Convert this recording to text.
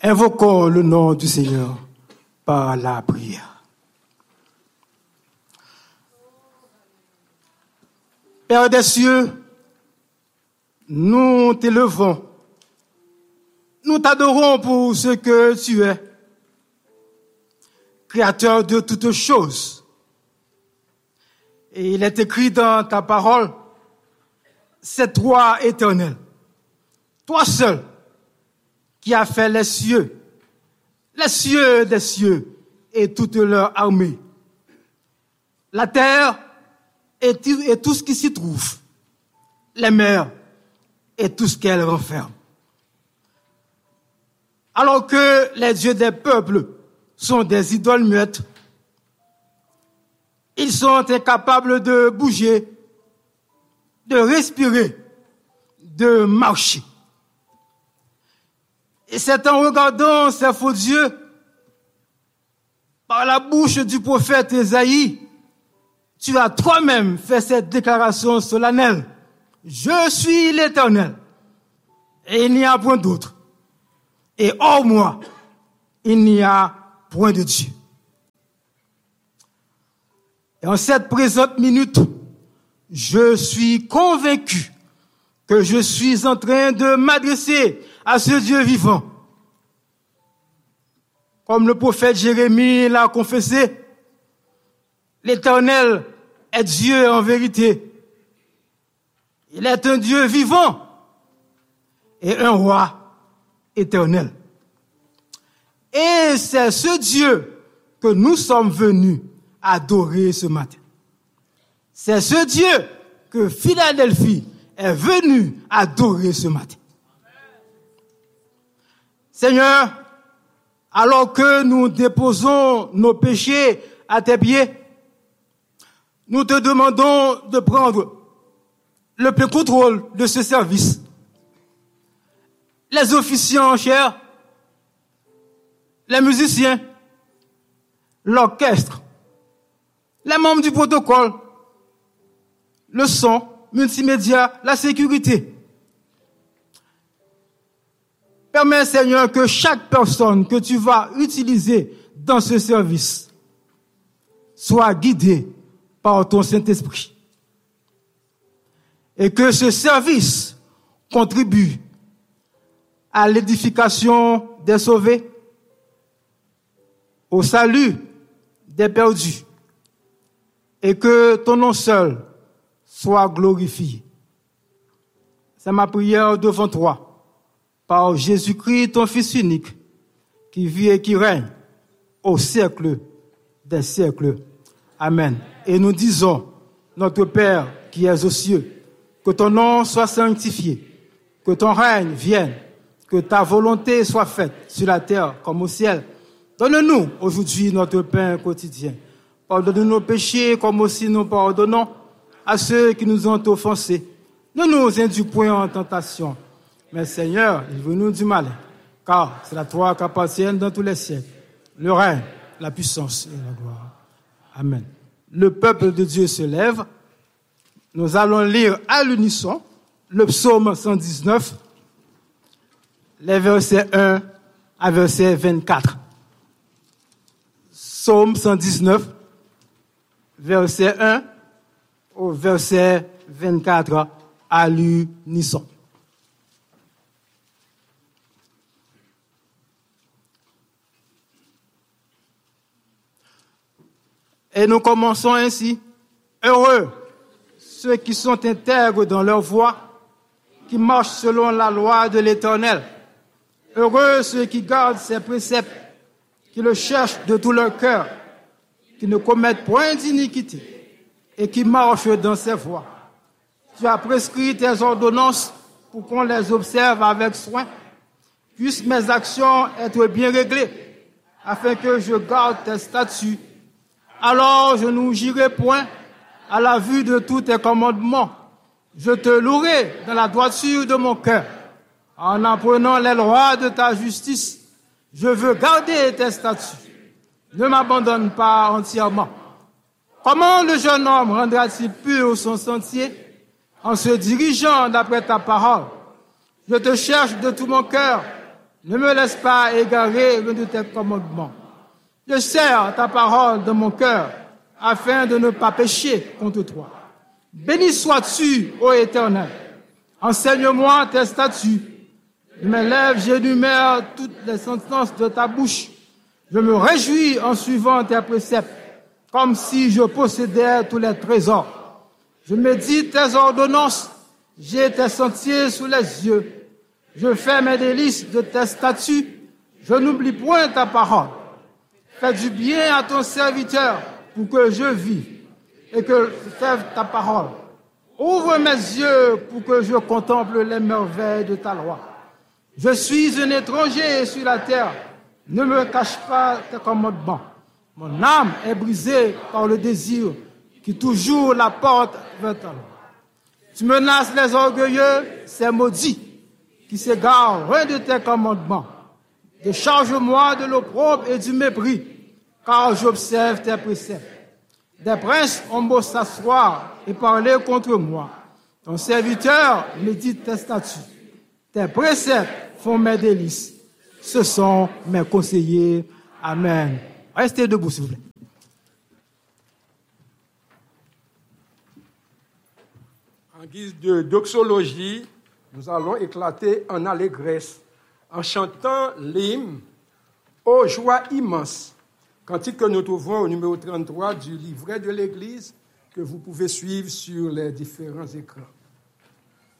Invoquons le nom du Seigneur par la prière. Père des cieux, nous t'élevons, nous t'adorons pour ce que tu es, Créateur de toutes choses. Et il est écrit dans ta parole, c'est toi éternel, toi seul, qui a fait les cieux des cieux et toute leur armée, la terre et tout ce qui s'y trouve, les mers et tout ce qu'elles renferment. Alors que les dieux des peuples sont des idoles muettes, ils sont incapables de bouger, de respirer, de marcher. Et c'est en regardant ces faux dieux, par la bouche du prophète Ésaïe, tu as toi-même fait cette déclaration solennelle. Je suis l'Éternel, et il n'y a point d'autre. Et hors moi, il n'y a point de Dieu. Et en cette présente minute, je suis convaincu que je suis en train de m'adresser à ce Dieu vivant. Comme le prophète Jérémie l'a confessé, l'Éternel est Dieu en vérité. Il est un Dieu vivant et un roi éternel. Et c'est ce Dieu que nous sommes venus adorer ce matin. C'est ce Dieu que Philadelphie est venue adorer ce matin. Seigneur, alors que nous déposons nos péchés à tes pieds, nous te demandons de prendre le plein contrôle de ce service. Les officiants en chair, les musiciens, l'orchestre, les membres du protocole, le son, multimédia, la sécurité. Permets, Seigneur, que chaque personne que tu vas utiliser dans ce service soit guidée par ton Saint-Esprit. Et que ce service contribue à l'édification des sauvés, au salut des perdus, et que ton nom seul soit glorifié. C'est ma prière devant toi, par Jésus-Christ, ton Fils unique, qui vit et qui règne au siècle des siècles. Amen. Et nous disons, notre Père qui es aux cieux, que ton nom soit sanctifié, que ton règne vienne, que ta volonté soit faite sur la terre comme au ciel. Donne-nous aujourd'hui notre pain quotidien. Pardonne-nous nos péchés comme aussi nous pardonnons à ceux qui nous ont offensés. Ne nous induis point en tentation, mais Seigneur, livre-nous du mal, car c'est à toi qu'appartiennent dans tous les siècles le règne, la puissance et la gloire. Amen. Le peuple de Dieu se lève. Nous allons lire à l'unisson le psaume 119, les versets 1 à verset 24. Psaume 119, verset 1 au verset 24 à l'unisson. Et nous commençons ainsi. Heureux ceux qui sont intègres dans leur voie, qui marchent selon la loi de l'Éternel. Heureux ceux qui gardent ses préceptes, qui le cherchent de tout leur cœur, qui ne commettent point d'iniquité et qui marchent dans ses voies. Tu as prescrit tes ordonnances pour qu'on les observe avec soin. Puissent mes actions être bien réglées, afin que je garde tes statuts. Alors je n'oublierai point à la vue de tous tes commandements. Je te louerai dans la droiture de mon cœur. En apprenant les lois de ta justice, je veux garder tes statuts. Ne m'abandonne pas entièrement. Comment le jeune homme rendra-t-il pur son sentier? En se dirigeant d'après ta parole. Je te cherche de tout mon cœur. Ne me laisse pas égarer l'un de tes commandements. Je serre ta parole dans mon cœur, afin de ne pas pécher contre toi. Béni sois-tu, ô Éternel. Enseigne-moi tes statuts. Je me lève, j'énumère toutes les sentences de ta bouche. Je me réjouis en suivant tes préceptes, comme si je possédais tous les trésors. Je médite tes ordonnances, j'ai tes sentiers sous les yeux. Je fais mes délices de tes statuts, je n'oublie point ta parole. Fais du bien à ton serviteur pour que je vive et que je serve ta parole. Ouvre mes yeux pour que je contemple les merveilles de ta loi. Je suis un étranger sur la terre. Ne me cache pas tes commandements. Mon âme est brisée par le désir qui toujours la porte vers ta loi. Tu menaces les orgueilleux, c'est maudit, qui s'égarent loin de tes commandements. Décharge-moi de l'opprobre et du mépris, car j'observe tes préceptes. Des princes ont beau s'asseoir et parler contre moi. Ton serviteur médite tes statuts. Tes préceptes font mes délices. Ce sont mes conseillers. Amen. Restez debout, s'il vous plaît. En guise de doxologie, nous allons éclater en allégresse en chantant l'hymne « Ô joie immense », cantique que nous trouvons au numéro 33 du livret de l'Église que vous pouvez suivre sur les différents écrans.